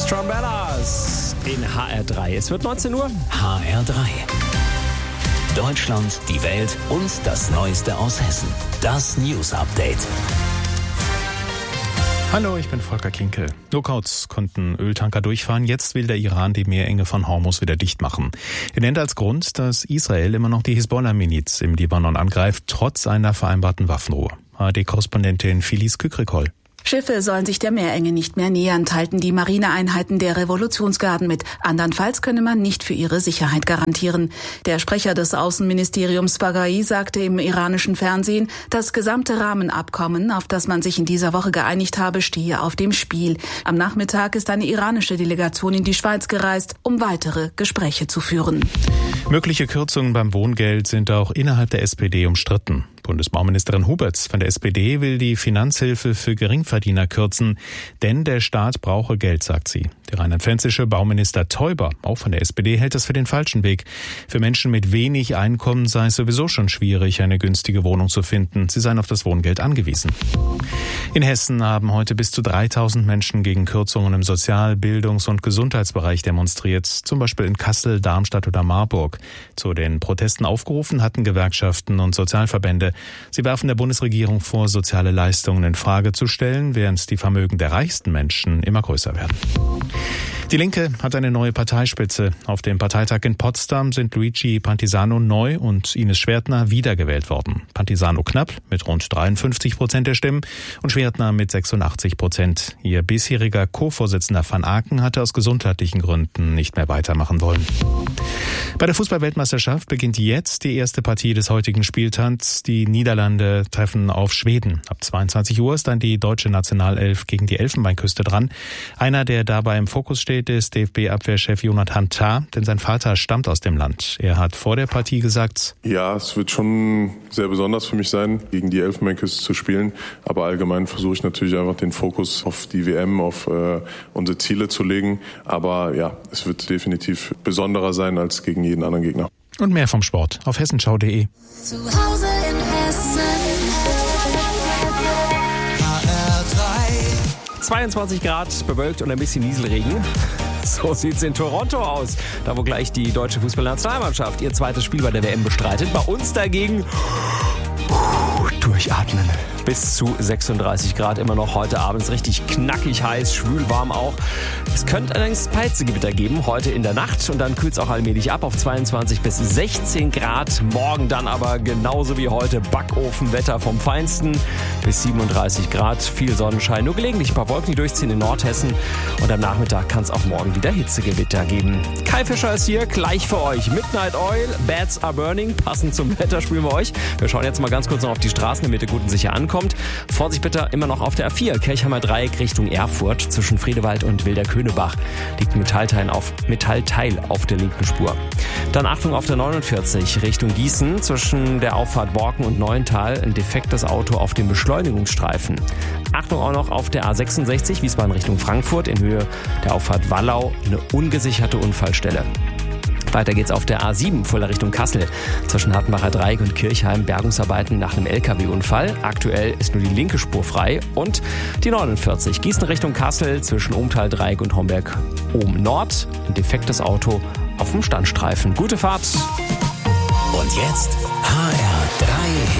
Strumbellas in HR3. Es wird 19 Uhr. HR3. Deutschland, die Welt und das Neueste aus Hessen. Das News Update. Hallo, ich bin Volker Kinkel. Nur kurz konnten Öltanker durchfahren. Jetzt will der Iran die Meerenge von Hormuz wieder dicht machen. Er nennt als Grund, dass Israel immer noch die Hisbollah-Miliz im Libanon angreift, trotz einer vereinbarten Waffenruhe. ARD-Korrespondentin Filiz Kükrikol. Schiffe sollen sich der Meerenge nicht mehr nähern, teilten die Marineeinheiten der Revolutionsgarden mit. Andernfalls könne man nicht für ihre Sicherheit garantieren. Der Sprecher des Außenministeriums Baghai sagte im iranischen Fernsehen, das gesamte Rahmenabkommen, auf das man sich in dieser Woche geeinigt habe, stehe auf dem Spiel. Am Nachmittag ist eine iranische Delegation in die Schweiz gereist, um weitere Gespräche zu führen. Mögliche Kürzungen beim Wohngeld sind auch innerhalb der SPD umstritten. Bundesbauministerin Huberts von der SPD will die Finanzhilfe für Geringverdiener kürzen, denn der Staat brauche Geld, sagt sie. Der rheinland-pfälzische Bauminister Teuber, auch von der SPD, hält es für den falschen Weg. Für Menschen mit wenig Einkommen sei es sowieso schon schwierig, eine günstige Wohnung zu finden. Sie seien auf das Wohngeld angewiesen. In Hessen haben heute bis zu 3000 Menschen gegen Kürzungen im Sozial-, Bildungs- und Gesundheitsbereich demonstriert, zum Beispiel in Kassel, Darmstadt oder Marburg. Zu den Protesten aufgerufen hatten Gewerkschaften und Sozialverbände. Sie werfen der Bundesregierung vor, soziale Leistungen in Frage zu stellen, während die Vermögen der reichsten Menschen immer größer werden. Die Linke hat eine neue Parteispitze. Auf dem Parteitag in Potsdam sind Luigi Pantisano neu und Ines Schwertner wiedergewählt worden. Pantisano knapp mit rund 53% der Stimmen und Schwertner mit 86%. Ihr bisheriger Co-Vorsitzender Van Aken hatte aus gesundheitlichen Gründen nicht mehr weitermachen wollen. Bei der Fußball-Weltmeisterschaft beginnt jetzt die erste Partie des heutigen Spieltags. Die Niederlande treffen auf Schweden. Ab 22 Uhr ist dann die deutsche Nationalelf gegen die Elfenbeinküste dran. Einer, der dabei im Fokus steht, ist DFB-Abwehrchef Jonathan Tah, denn sein Vater stammt aus dem Land. Er hat vor der Partie gesagt: Ja, es wird schon sehr besonders für mich sein, gegen die Elfenbeinküste zu spielen. Aber allgemein versuche ich natürlich einfach den Fokus auf die WM, auf unsere Ziele zu legen. Aber ja, es wird definitiv besonderer sein als gegen jeden anderen Gegner. Und mehr vom Sport auf hessenschau.de. Zu Hause in Hessen. 22 Grad, bewölkt und ein bisschen Nieselregen. So sieht's in Toronto aus, da wo gleich die deutsche Fußballnationalmannschaft ihr zweites Spiel bei der WM bestreitet. Bei uns dagegen durchatmen. Bis zu 36 Grad immer noch heute abends, richtig knackig heiß, schwül warm auch. Es könnte allerdings Peitzegewitter geben, heute in der Nacht, und dann kühlt es auch allmählich ab auf 22 bis 16 Grad. Morgen dann aber genauso wie heute Backofenwetter vom Feinsten, bis 37 Grad, viel Sonnenschein, nur gelegentlich ein paar Wolken, die durchziehen in Nordhessen, und am Nachmittag kann es auch morgen wieder Hitzegewitter geben. Kai Fischer ist hier, gleich für euch. Midnight Oil, Bats Are Burning, passend zum Wetter spielen wir euch. Wir schauen jetzt mal ganz kurz noch auf die Straßen, damit ihr gut und sicher ankommt. Vorsicht bitte immer noch auf der A4, Kirchheimer Dreieck Richtung Erfurt, zwischen Fredewald und Wilderkönebach. Liegt ein Metallteil auf der linken Spur. Dann Achtung auf der 49 Richtung Gießen, zwischen der Auffahrt Borken und Neuental ein defektes Auto auf dem Beschleunigungsstreifen. Achtung auch noch auf der A66 Wiesbaden Richtung Frankfurt in Höhe der Auffahrt Wallau, eine ungesicherte Unfallstelle. Weiter geht's auf der A7 Fulda Richtung Kassel. Zwischen Hartenbacher Dreieck und Kirchheim Bergungsarbeiten nach einem LKW-Unfall. Aktuell ist nur die linke Spur frei. Und die 49 Gießen Richtung Kassel zwischen Ohmtal Dreieck und Homberg Ohm Nord. Ein defektes Auto auf dem Standstreifen. Gute Fahrt! Und jetzt HR3